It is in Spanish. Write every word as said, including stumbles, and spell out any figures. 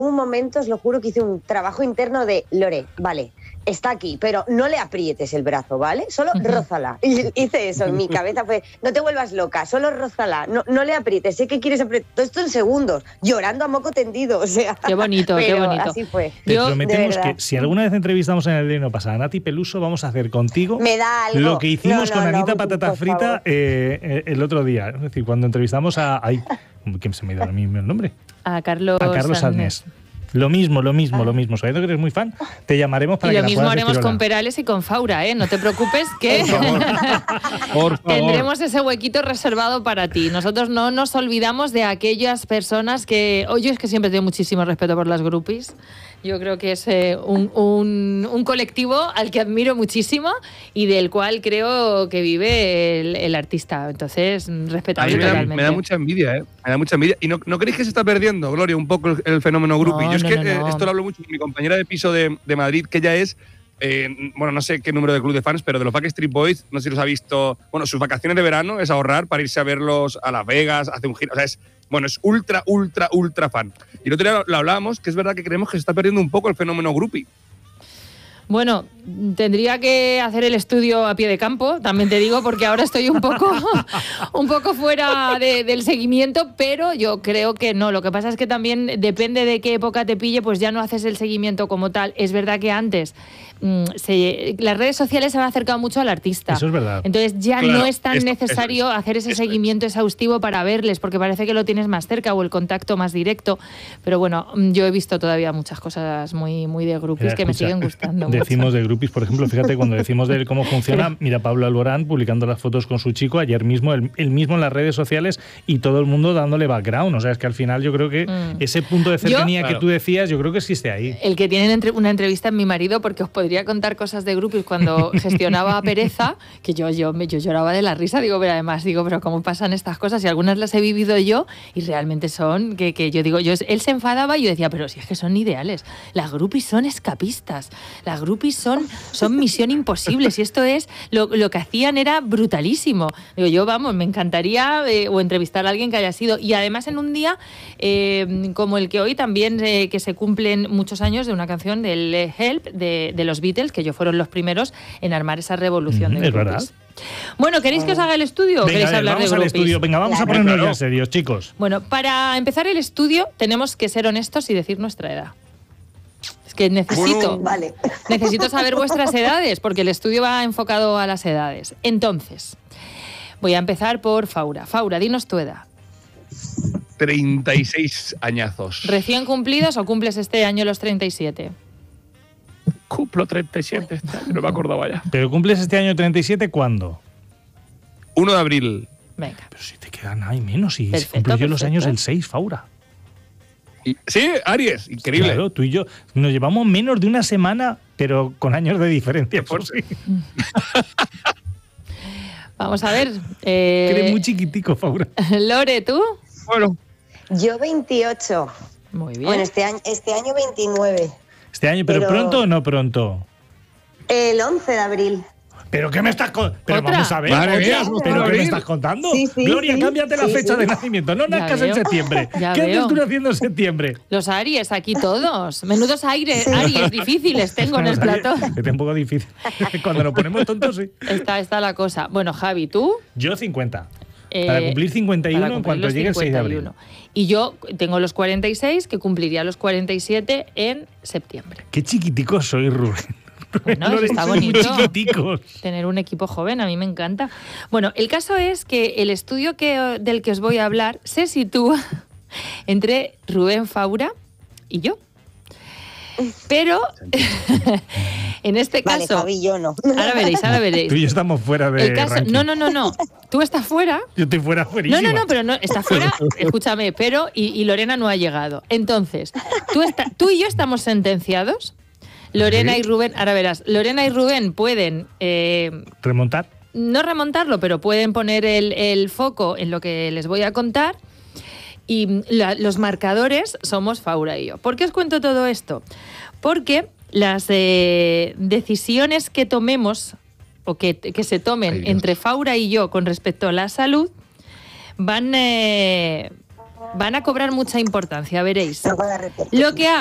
un momento, os lo juro, que hice un trabajo interno de Lore, vale, está aquí, pero no le aprietes el brazo, ¿vale? Solo uh-huh. rózala. Y hice eso en mi cabeza, fue, no te vuelvas loca, solo rózala, no, no le aprietes, sé que quieres apretar, todo esto en segundos, llorando a moco tendido, o sea. Qué bonito, qué bonito. Así fue. Te Yo, prometemos que si alguna vez entrevistamos en el Diario No Pasa a Nati Peluso, vamos a hacer contigo Me da algo. lo que hicimos no, no, con Anita no, Patata Frita eh, el otro día. Es decir, cuando entrevistamos a... Ay, ¿quién se me dio el mismo nombre? A Carlos, a Carlos Adnés. Lo mismo, lo mismo, ah. lo mismo. Sabiendo que eres muy fan, te llamaremos para y que lo la mismo puedas haremos decir con Perales y con Faura, ¿eh? No te preocupes que Por favor. Por favor. tendremos ese huequito reservado para ti. Nosotros no nos olvidamos de aquellas personas que... Oye, es que siempre tengo muchísimo respeto por las groupies. Yo creo que es eh, un, un, un colectivo al que admiro muchísimo y del cual creo que vive el, el artista. Entonces, respetable me da, totalmente. Me da mucha envidia, ¿eh? Me da mucha envidia. ¿Y no, no creéis que se está perdiendo, Gloria, un poco el, el fenómeno groupie? No, Yo es no, que no, no. Eh, esto lo hablo mucho con mi compañera de piso de, de Madrid, que ella es, eh, bueno, no sé qué número de club de fans, pero de los Backstreet Boys, no sé si los ha visto. Bueno, sus vacaciones de verano es ahorrar para irse a verlos a Las Vegas, hace un giro. O sea, es... Bueno, es ultra, ultra, ultra fan. Y el otro día lo, lo hablábamos, que es verdad que creemos que se está perdiendo un poco el fenómeno groupie. Bueno, tendría que hacer el estudio a pie de campo, también te digo, porque ahora estoy un poco, un poco fuera de, del seguimiento, pero yo creo que no. Lo que pasa es que también depende de qué época te pille, pues ya no haces el seguimiento como tal. Es verdad que antes mmm, se, las redes sociales se han acercado mucho al artista. Eso es verdad. Entonces ya Claro, no es tan esto, necesario eso es, hacer ese eso seguimiento es. exhaustivo para verles, porque parece que lo tienes más cerca o el contacto más directo. Pero bueno, yo he visto todavía muchas cosas muy, muy de groupies Mira, que me escucha, siguen gustando. Decimos mucho. de groupies, por ejemplo, fíjate, cuando decimos de cómo funciona, mira Pablo Alborán publicando las fotos con su chico, ayer mismo, él, él mismo en las redes sociales y todo el mundo dándole background. O sea, es que al final yo creo que mm. ese punto de cercanía yo, que claro. tú decías, yo creo que existe ahí. El que tiene entre, una entrevista en Mi Marido, porque os podría contar cosas de groupies cuando gestionaba a Pereza, que yo, yo, yo lloraba de la risa, digo, pero además digo, pero ¿cómo pasan estas cosas? Y algunas las he vivido yo y realmente son, que, que yo digo, yo él se enfadaba y yo decía, pero si es que son ideales, las groupies son escapistas, las groupies son, son misión imposible, si esto es, lo, lo que hacían era brutalísimo. Digo, yo, vamos, me encantaría eh, o entrevistar a alguien que haya sido, y además en un día eh, como el que hoy también, eh, que se cumplen muchos años de una canción del Help de, de los Beatles, que ellos fueron los primeros en armar esa revolución mm, de es groupies. verdad. Bueno, ¿queréis que os haga el estudio o Venga, queréis ver, hablar vamos de al groupies? estudio. Venga, vamos claro. a ponernos Claro. ya serios, chicos. Bueno, para empezar el estudio tenemos que ser honestos y decir nuestra edad. Es que necesito, Bueno, vale. necesito saber vuestras edades, porque el estudio va enfocado a las edades. Entonces, voy a empezar por Faura. Faura, dinos tu edad. treinta y seis añazos. ¿Recién cumplidos o cumples este año los treinta y siete? Cumplo treinta y siete este año, no me acordaba ya. ¿Pero cumples este año treinta y siete cuándo? uno de abril. Venga. Pero si te quedan nada y menos, y Perfecto, cumplo yo los perfecto. años el seis, Faura. Y, sí, Aries, increíble. Claro, tú y yo nos llevamos menos de una semana, pero con años de diferencia. Por sí. Vamos a ver. Eh, Eres muy chiquitico, Faura. Lore, ¿tú? Bueno, Yo veintiocho. Muy bien. Bueno, este año, este año veintinueve. Este año, ¿pero, Pero- pronto o no pronto? El once de abril. ¿Pero qué me estás contando? Pero ¿Otra? vamos a ver. Madre oye, mía, ¿pero ¿once de qué me abril? estás contando? Sí, sí, Gloria, sí. cámbiate la Sí, fecha sí. de nacimiento. No Ya nazcas en veo. septiembre. Ya ¿Qué veo. haces tú naciendo en septiembre? Los Aries, aquí todos. Menudos aires, Aries difíciles tengo en el plató. Es un poco difícil. Cuando nos ponemos tontos, sí. Está, está la cosa. Bueno, Javi, ¿tú? Yo cincuenta. Eh, Para cumplir cincuenta y uno para en cumplir cuanto los llegue el seis de abril. cincuenta y uno. Y yo tengo los cuarenta y seis, que cumpliría los cuarenta y siete en septiembre. Qué chiquiticos soy, Rubén. Bueno, Rubén, está sois muy bonito. chiquiticos. Tener un equipo joven, a mí me encanta. Bueno, el caso es que el estudio que, del que os voy a hablar se sitúa entre Rubén Faura y yo. Pero en este Vale, caso, Javi, yo no. ahora veréis, ahora veréis. Tú y yo estamos fuera de El caso, ranking. no, no, no, no. Tú estás fuera. Yo estoy fuera, No, fuerísima. no, no, pero no, está fuera, escúchame, pero y, y Lorena no ha llegado. Entonces, tú, está, tú y yo estamos sentenciados. Lorena y Rubén, ahora verás, Lorena y Rubén pueden eh, ¿Remontar? no remontarlo, pero pueden poner el, el foco en lo que les voy a contar. Y la, los marcadores somos Faura y yo. ¿Por qué os cuento todo esto? Porque las eh, decisiones que tomemos o que, que se tomen Ay, Dios. entre Faura y yo con respecto a la salud van, eh, van a cobrar mucha importancia, veréis. No puedo repetir. Lo que